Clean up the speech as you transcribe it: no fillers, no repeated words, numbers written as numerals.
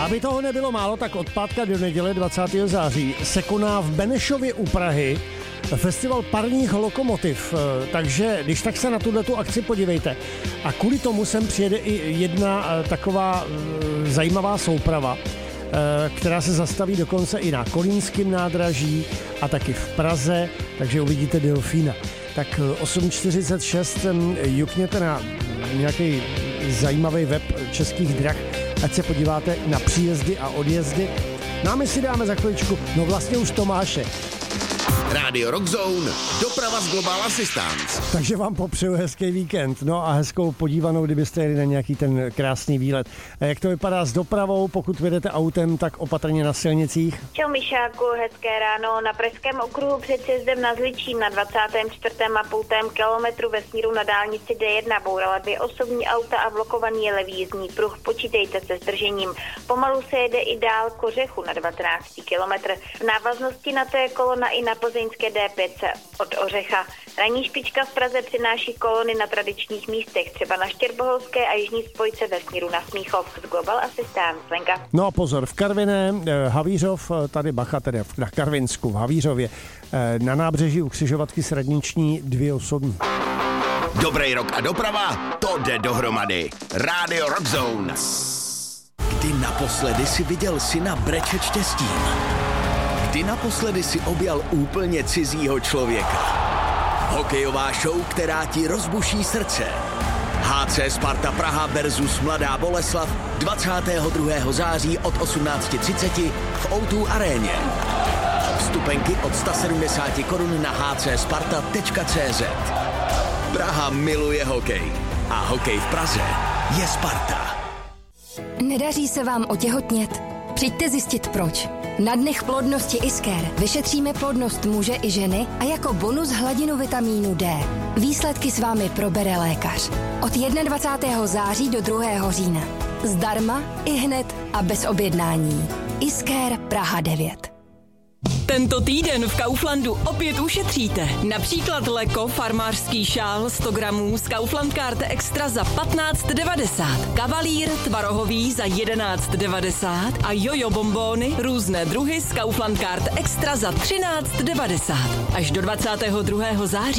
Aby toho nebylo málo, tak od pátka do neděle 20. září se koná v Benešově u Prahy festival parních lokomotiv, takže když tak se na tuto akci podívejte. A kvůli tomu sem přijede i jedna taková zajímavá souprava, která se zastaví dokonce i na Kolínském nádraží a taky v Praze, takže uvidíte delfína. Tak 8.46 jukněte na nějaký zajímavý web Českých drah, ať se podíváte na příjezdy a odjezdy. No a my si dáme za chviličku, no vlastně už Tomáše. Rádio Rock Zone, doprava z Global Assistance. Takže vám popřeju hezký víkend, no a hezkou podívanou, kdybyste jeli na nějaký ten krásný výlet. A jak to vypadá s dopravou, pokud vedete autem, tak opatrně na silnicích? Čau Mišáku, hezké ráno. Na Pražském okruhu před sjezdem na Zličín na 24,5 kilometru ve směru na dálnici D1 bourala 2 osobní auta a blokovaný je levý jízdní pruh. Počítejte se zdržením. Pomalu se jede i dál k Ořechu na 19 kilometr. V návaznosti na to je kolona i na plzeňské D5 od Ořecha. Ranní špička v Praze přináší kolony na tradičních místech, třeba na Štěrboholské a jižní spojce ve směru na Smíchov. Z Global Assistance, Lenka. No a pozor, v Karviné, Havířov, tady bacha, tedy na Karvinsku, v Havířově, na nábřeží u křižovatky s radniční 2 osobní. Dobrý rok a doprava, to jde dohromady. Rádio Rock Zone. Kdy naposledy si viděl syna brečet štěstím? Kdy naposledy si objal úplně cizího člověka? Hokejová show, která ti rozbuší srdce. HC Sparta Praha versus Mladá Boleslav 22. září od 18:30 v O2 aréně. Vstupenky od 170 korun na hcsparta.cz. Praha miluje hokej a hokej v Praze je Sparta. Nedaří se vám otěhotnět? Přijďte zjistit proč. Na dnech plodnosti Isker vyšetříme plodnost muže i ženy a jako bonus hladinu vitamínu D. Výsledky s vámi probere lékař. Od 21. září do 2. října. Zdarma, ihned a bez objednání. Isker Praha 9. Tento týden v Kauflandu opět ušetříte. Například Leko farmářský šál 100 gramů z Kaufland Karte Extra za 15,90. Kavalír tvarohový za 11,90 a jojo bombóny různé druhy z Kaufland Karte Extra za 13,90. Až do 22. září.